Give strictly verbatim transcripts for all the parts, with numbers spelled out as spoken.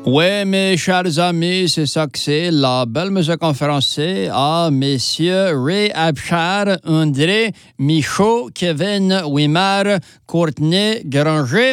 Ouais, mes chers amis, c'est ça que c'est, la belle musique en français à messieurs Ray Abchar, André, Michaud, Kevin Wimar, Courtney Granger.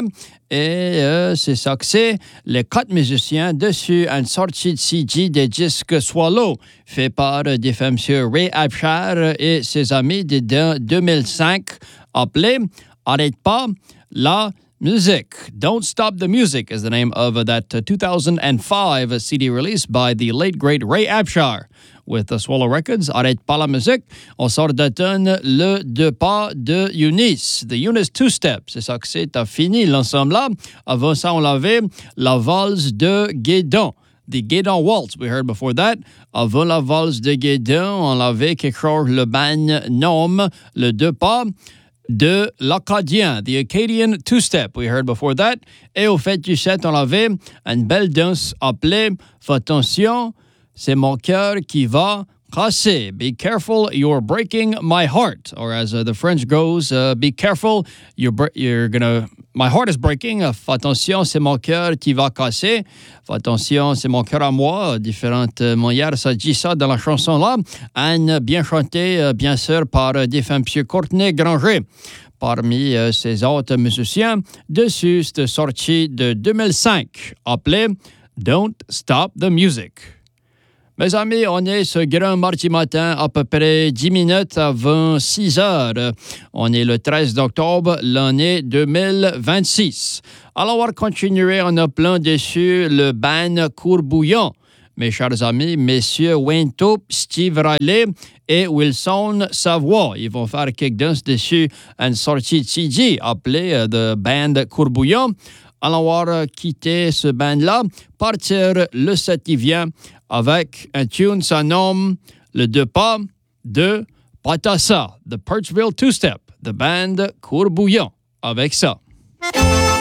Et euh, c'est ça que c'est, les quatre musiciens dessus une sortie de C D des disques Swallow, fait par des femmes monsieur Ray Abchar et ses amis de deux mille cinq, appelé Arrête pas la music. Don't Stop the Music is the name of uh, that uh, two thousand five uh, C D release by the late great Ray Abchar with uh, Swallow Records. Arrête pas la musique. On sort d'automne le deux pas de Eunice. The Eunice Two-Step. C'est ça que c'est. T'as fini l'ensemble-là. Avant ça, on avait la valse de Guédon. The Guédon Waltz, we heard before that. Avant la valse de Guédon, on avait quelque chose, le band Gnome, le deux pas de l'Acadien, the Acadian Two-Step, we heard before that. Et au fait du set, on avait une belle danse appelée « Fais attention, c'est mon cœur qui va casser. Be careful, you're breaking my heart. » Or as uh, the French goes, uh, be careful, you're, bre- you're gonna... My heart is breaking. Fais attention, c'est mon cœur qui va casser. Fais attention, c'est mon cœur à moi. Différentes manières, ça dit ça dans la chanson-là. Anne, bien chantée, bien sûr, par des femmes, M. Courtney Granger. Parmi euh, ces autres musiciens, dessus, cette sortie de deux mille cinq, appelée Don't Stop the Music. Mes amis, on est ce grand mardi matin, à peu près dix minutes avant six heures. On est le treize octobre, l'année deux mille vingt-six. Alors, on va continuer en appelant dessus le band Courbouillon. Mes chers amis, messieurs Wayne Taupe, Steve Riley et Wilson Savoie. Ils vont faire quelques danses dessus une sortie de C D appelée uh, The Band Courbouillon. Alors, on va quitter ce band-là, partir le sept qui vient avec un tune, ça nomme le deux pas de Patassa, The Perchville Two-Step, The Band Courbouillon, avec ça.